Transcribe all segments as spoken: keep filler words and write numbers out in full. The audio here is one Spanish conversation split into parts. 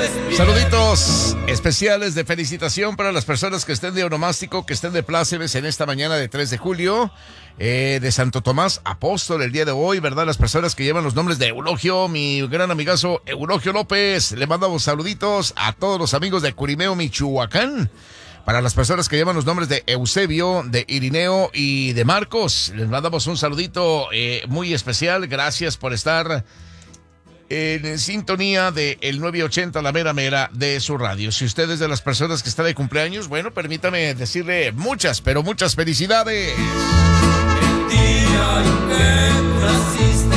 Saluditos especiales de felicitación para las personas que estén de onomástico, que estén de plácemes en esta mañana de tres de julio, eh, de Santo Tomás Apóstol el día de hoy, ¿verdad? Las personas que llevan los nombres de Eulogio, mi gran amigazo Eulogio López, le mandamos saluditos a todos los amigos de Curimeo, Michoacán. Para las personas que llevan los nombres de Eusebio, de Irineo y de Marcos, les mandamos un saludito eh, muy especial. Gracias por estar en sintonía de el nueve ochenta, la mera mera de su radio. Si usted es de las personas que está de cumpleaños, bueno, permítame decirle muchas, pero muchas felicidades. El día en que naciste,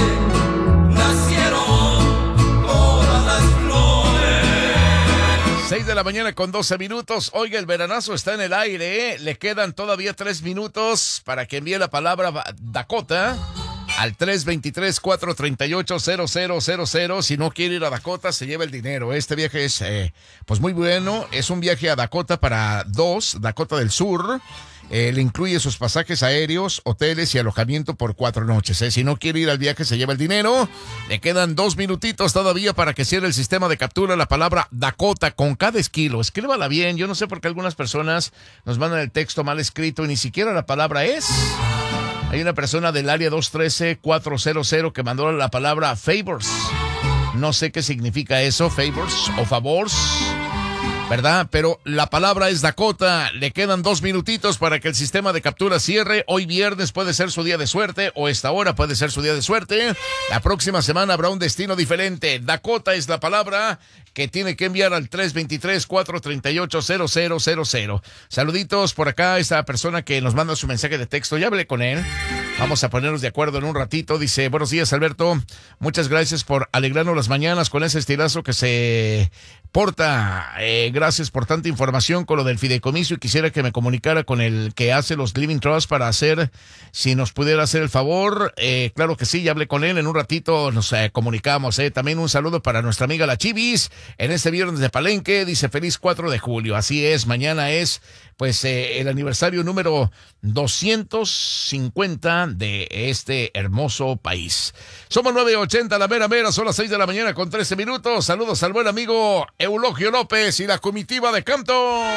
nacieron todas las flores. seis de la mañana con doce minutos. Oiga, el veranazo está en el aire, ¿eh? Le quedan todavía tres minutos para que envíe la palabra Dakota al tres veintitrés, cuatrocientos treinta y ocho, cero cero cero cero. Si no quiere ir a Dakota, se lleva el dinero. Este viaje es eh, pues muy bueno. Es un viaje a Dakota para dos, Dakota del Sur. Eh, le incluye sus pasajes aéreos, hoteles y alojamiento por cuatro noches. ¿eh? Si no quiere ir al viaje, se lleva el dinero. Le quedan dos minutitos todavía para que cierre el sistema de captura la palabra Dakota con cada esquilo. Escríbala bien. Yo no sé por qué algunas personas nos mandan el texto mal escrito y ni siquiera la palabra es. Hay una persona del área dos trece, cuatrocientos que mandó la palabra favors. No sé qué significa eso, favors o favors, ¿verdad? Pero la palabra es Dakota. Le quedan dos minutitos para que el sistema de captura cierre. Hoy viernes puede ser su día de suerte, o esta hora puede ser su día de suerte. La próxima semana habrá un destino diferente. Dakota es la palabra que tiene que enviar al tres veintitrés, cuatrocientos treinta y ocho, cero cero cero cero. Saluditos por acá, esta persona que nos manda su mensaje de texto. Ya hablé con él. Vamos a ponernos de acuerdo en un ratito. Dice, buenos días, Alberto. Muchas gracias por alegrarnos las mañanas con ese estilazo que se porta. Eh, gracias por tanta información con lo del fideicomiso y quisiera que me comunicara con el que hace los Living Trust para hacer, si nos pudiera hacer el favor. Eh, claro que sí, ya hablé con él. En un ratito nos eh, comunicamos. Eh. También un saludo para nuestra amiga La Chivis en este viernes de Palenque. Dice, feliz cuatro de julio. Así es, mañana es pues eh, el aniversario número doscientos cincuenta de este hermoso país. Somos nueve ochenta, la mera mera, son las seis de la mañana con trece minutos. Saludos al buen amigo Eulogio López y la comitiva de Campton.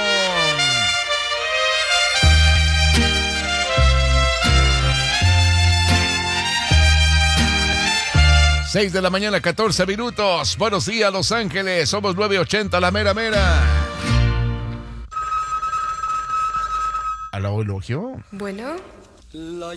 seis de la mañana, catorce minutos. Buenos días, Los Ángeles. Somos nueve ochenta, la mera mera. ¿Aló, Eulogio? Bueno. La